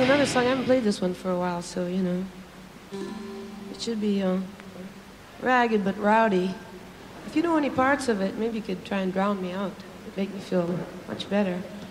another song. I haven't played this one for a while, so, you know. It should be ragged but rowdy. If you know any parts of it, maybe you could try and drown me out. It'd make me feel much better.